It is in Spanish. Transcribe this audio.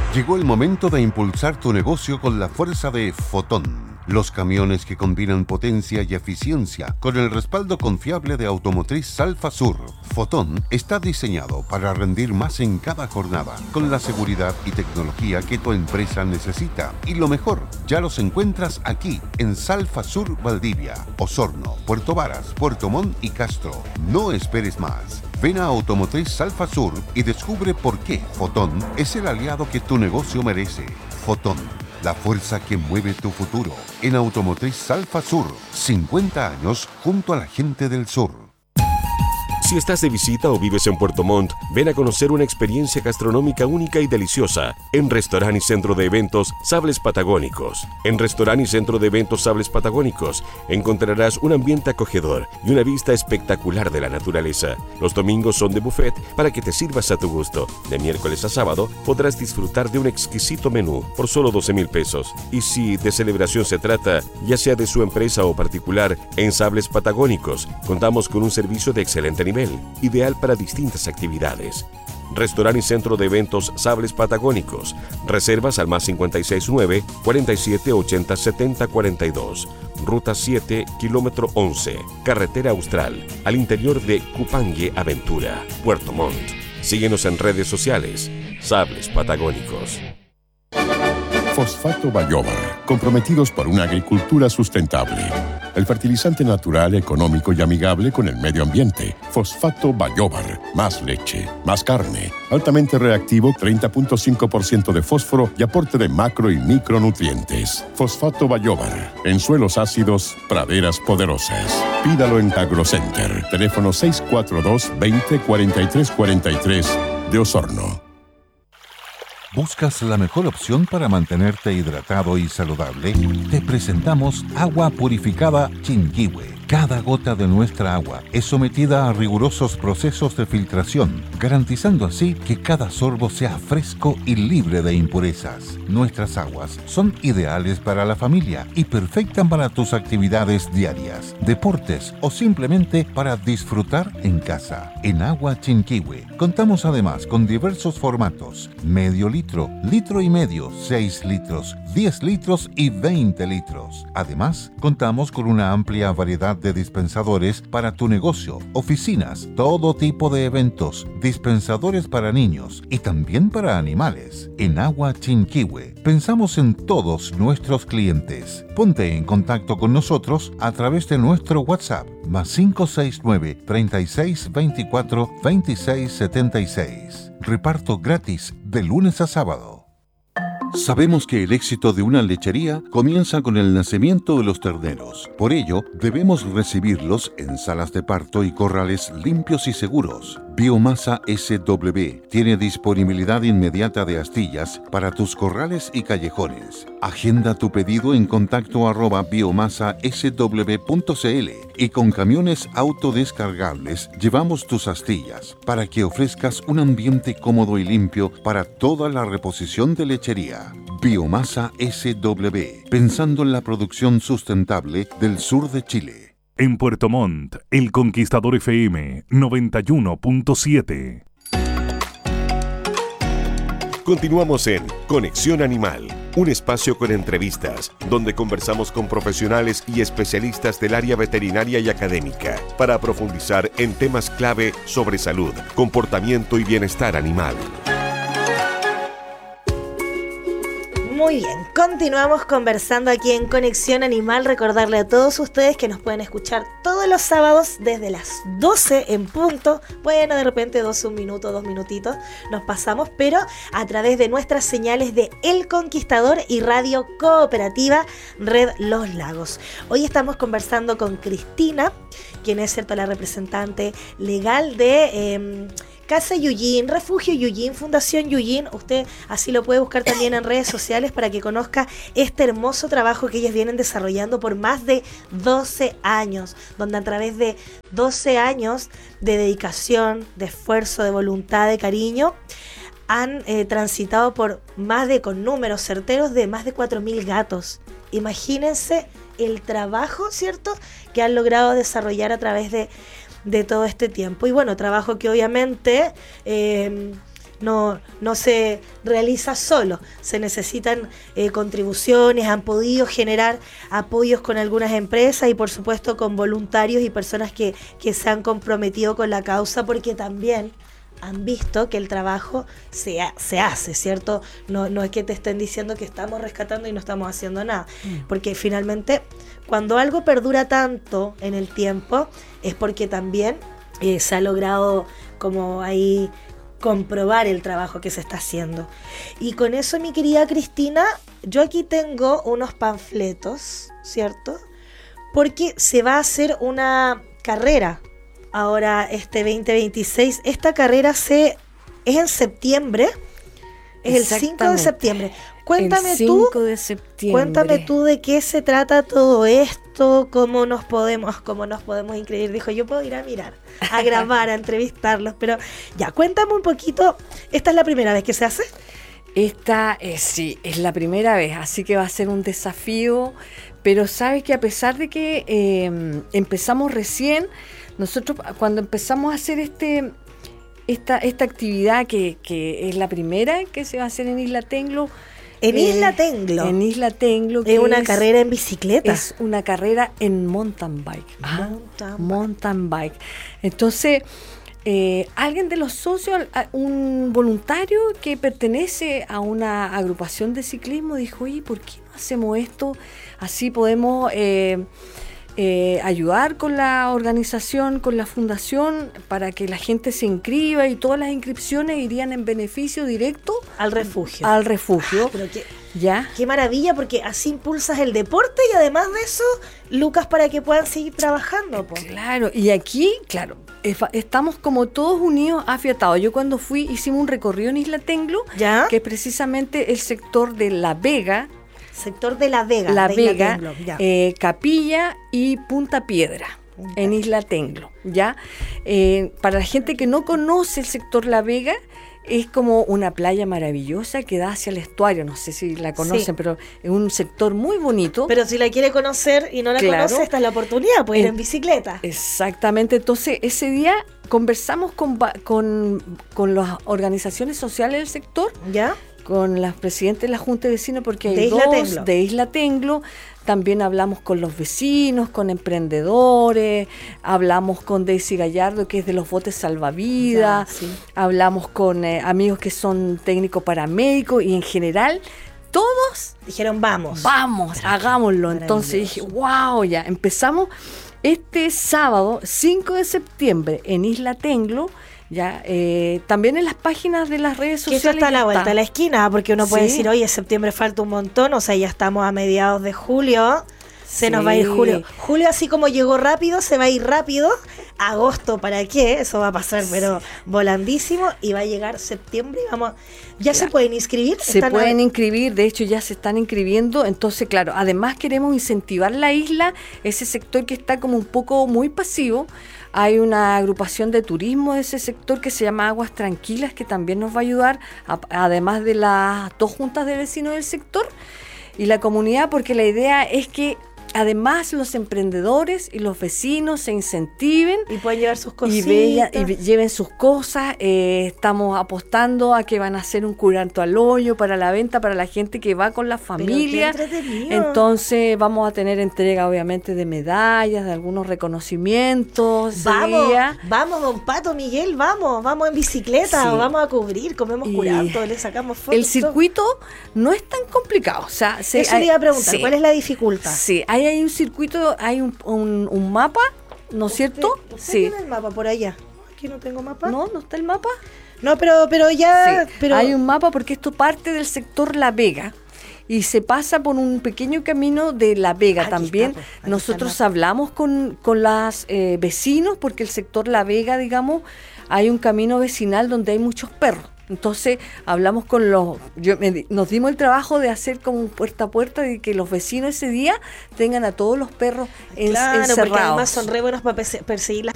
Llegó el momento de impulsar tu negocio con la fuerza de Fotón. Los camiones que combinan potencia y eficiencia con el respaldo confiable de Automotriz Salfa Sur. Fotón está diseñado para rendir más en cada jornada, con la seguridad y tecnología que tu empresa necesita. Y lo mejor, ya los encuentras aquí, en Salfa Sur, Valdivia, Osorno, Puerto Varas, Puerto Montt y Castro. No esperes más. Ven a Automotriz Salfa Sur y descubre por qué Fotón es el aliado que tu negocio merece. Fotón, la fuerza que mueve tu futuro. En Automotriz Salfa Sur, 50 años junto a la gente del sur. Si estás de visita o vives en Puerto Montt, ven a conocer una experiencia gastronómica única y deliciosa en Restaurante y Centro de Eventos Sables Patagónicos. En Restaurante y Centro de Eventos Sables Patagónicos encontrarás un ambiente acogedor y una vista espectacular de la naturaleza. Los domingos son de buffet para que te sirvas a tu gusto. De miércoles a sábado podrás disfrutar de un exquisito menú por solo 12,000 pesos. Y si de celebración se trata, ya sea de su empresa o particular, en Sables Patagónicos contamos con un servicio de excelente nivel, ideal para distintas actividades. Restaurante y Centro de Eventos Sables Patagónicos. Reservas al +569 47 80 70 42. Ruta 7, kilómetro 11, Carretera Austral, al interior de Cupangue Aventura, Puerto Montt. Síguenos en redes sociales. Sables Patagónicos. Fosfato Bayóvar, comprometidos por una agricultura sustentable. El fertilizante natural, económico y amigable con el medio ambiente. Fosfato Bayóvar. Más leche, más carne. Altamente reactivo, 30.5% de fósforo y aporte de macro y micronutrientes. Fosfato Bayóvar. En suelos ácidos, praderas poderosas. Pídalo en Agrocenter. Teléfono 642 20 43 43 de Osorno. ¿Buscas la mejor opción para mantenerte hidratado y saludable? Te presentamos agua purificada Chinquihue. Cada gota de nuestra agua es sometida a rigurosos procesos de filtración, garantizando así que cada sorbo sea fresco y libre de impurezas. Nuestras aguas son ideales para la familia y perfectas para tus actividades diarias, deportes o simplemente para disfrutar en casa. En Agua Chinquihue contamos además con diversos formatos: medio litro, litro y medio, 6 litros, 10 litros y 20 litros. Además, contamos con una amplia variedad de dispensadores para tu negocio, oficinas, todo tipo de eventos, dispensadores para niños y también para animales. En Agua Chinquihue pensamos en todos nuestros clientes. Ponte en contacto con nosotros a través de nuestro WhatsApp +569 36 24 26 76. Reparto gratis de lunes a sábado. Sabemos que el éxito de una lechería comienza con el nacimiento de los terneros. Por ello, debemos recibirlos en salas de parto y corrales limpios y seguros. Biomasa SW tiene disponibilidad inmediata de astillas para tus corrales y callejones. Agenda tu pedido en contacto @biomasasw.cl y con camiones autodescargables llevamos tus astillas para que ofrezcas un ambiente cómodo y limpio para toda la reposición de lechería. Biomasa SW, pensando en la producción sustentable del sur de Chile. En Puerto Montt, El Conquistador FM 91.7. Continuamos en Conexión Animal, un espacio con entrevistas donde conversamos con profesionales y especialistas del área veterinaria y académica para profundizar en temas clave sobre salud, comportamiento y bienestar animal. Muy bien, continuamos conversando aquí en Conexión Animal. Recordarle a todos ustedes que nos pueden escuchar todos los sábados desde las 12 en punto. Bueno, de repente 12, un minuto, 2 minutitos nos pasamos, pero a través de nuestras señales de El Conquistador y Radio Cooperativa Red Los Lagos. Hoy estamos conversando con Cristina, quien es la representante legal de Casa Yuyín, Refugio Yuyín, Fundación Yuyín. Usted así lo puede buscar también en redes sociales para que conozca este hermoso trabajo que ellos vienen desarrollando por más de 12 años, donde a través de 12 años de dedicación, de esfuerzo, de voluntad, de cariño, han transitado por con números certeros de más de 4.000 gatos. Imagínense el trabajo, ¿cierto?, que han logrado desarrollar a través de todo este tiempo. Y bueno, trabajo que obviamente no se realiza solo. Se necesitan contribuciones, han podido generar apoyos con algunas empresas y por supuesto con voluntarios y personas que se han comprometido con la causa, porque también han visto que el trabajo se hace, ¿cierto? No es que te estén diciendo que estamos rescatando y no estamos haciendo nada, porque finalmente cuando algo perdura tanto en el tiempo es porque también se ha logrado como ahí comprobar el trabajo que se está haciendo. Y con eso, mi querida Cristina, yo aquí tengo unos panfletos, ¿cierto? Porque se va a hacer una carrera ahora este 2026. Esta carrera es en septiembre, es el 5 de septiembre. Cuéntame el 5 de septiembre. Cuéntame tú de qué se trata todo esto, cómo nos podemos inscribir. Dijo, yo puedo ir a mirar, a grabar, a entrevistarlos, pero ya, cuéntame un poquito. ¿Esta es la primera vez que se hace? Esta sí, es la primera vez, así que va a ser un desafío, pero sabes que a pesar de que empezamos recién, nosotros cuando empezamos a hacer esta actividad que es la primera que se va a hacer en Isla Tenglo. En Isla Tenglo. En Isla Tenglo. Es una carrera en bicicleta. Es una carrera en mountain bike. Mountain bike. Entonces, alguien de los socios, un voluntario que pertenece a una agrupación de ciclismo, dijo, oye, ¿por qué no hacemos esto? Así podemos ayudar con la organización, con la fundación, para que la gente se inscriba y todas las inscripciones irían en beneficio directo al refugio. Pero qué maravilla, porque así impulsas el deporte y además de eso, lucas para que puedan seguir trabajando. Claro, y aquí, claro, estamos como todos unidos, afiatados. Yo cuando fui, hicimos un recorrido en Isla Tenglo, que es precisamente el sector de La Vega. Sector de La Vega. La Vega, Capilla y Punta Piedra, en Isla Tenglo, ¿ya? Para la gente que no conoce el sector La Vega, es como una playa maravillosa que da hacia el estuario, no sé si la conocen, pero es un sector muy bonito. Pero si la quiere conocer y no la conoce, esta es la oportunidad, puede ir en bicicleta. Exactamente, entonces ese día conversamos con las organizaciones sociales del sector, ¿ya? Con las presidentes de la Junta de Vecinos, porque hay dos de Isla Tenglo. También hablamos con los vecinos, con emprendedores, hablamos con Daisy Gallardo, que es de los botes salvavidas, hablamos con amigos que son técnicos paramédicos, y en general todos dijeron vamos, hagámoslo. Entonces dije, wow, ya empezamos este sábado 5 de septiembre en Isla Tenglo. Ya, también en las páginas de las redes sociales. Que eso está a la vuelta de la esquina, porque uno puede decir, oye, septiembre falta un montón, o sea, ya estamos a mediados de julio, se nos va a ir julio. Julio, así como llegó rápido, se va a ir rápido. Agosto, ¿para qué? Eso va a pasar, pero volandísimo, y va a llegar septiembre. ¿Ya se pueden inscribir? Se pueden inscribir, de hecho ya se están inscribiendo. Entonces, claro, además queremos incentivar la isla, ese sector que está como un poco muy pasivo. Hay una agrupación de turismo de ese sector que se llama Aguas Tranquilas, que también nos va a ayudar, además de las 2 juntas de vecinos del sector y la comunidad, porque la idea es que además los emprendedores y los vecinos se incentiven y pueden llevar sus cositas y lleven sus cosas. Estamos apostando a que van a hacer un curanto al hoyo para la venta para la gente que va con la familia. Entonces vamos a tener entrega obviamente de medallas, de algunos reconocimientos. Vamos don Pato Miguel, vamos en bicicleta, o vamos a cubrir, comemos curanto, le sacamos fotos. El circuito no es tan complicado, o sea, eso le iba a preguntar, ¿cuál es la dificultad? Sí, hay un circuito, hay un mapa, ¿no es cierto? ¿Usted tiene el mapa por allá? Aquí no tengo mapa. ¿No está el mapa? No, pero ya... Sí, hay un mapa porque esto parte del sector La Vega y se pasa por un pequeño camino de La Vega. También nosotros hablamos con los vecinos, porque el sector La Vega, digamos, hay un camino vecinal donde hay muchos perros. Entonces hablamos con nos dimos el trabajo de hacer como un puerta a puerta, de que los vecinos ese día tengan a todos los perros encerrados. Porque además son re buenos para perseguir las